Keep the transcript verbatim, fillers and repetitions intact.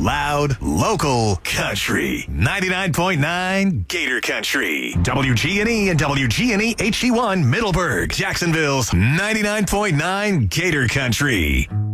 loud, local, country. ninety-nine point nine Gator Country. W G N E and W G N E H D one Middleburg, Jacksonville's ninety-nine point nine Gator Country.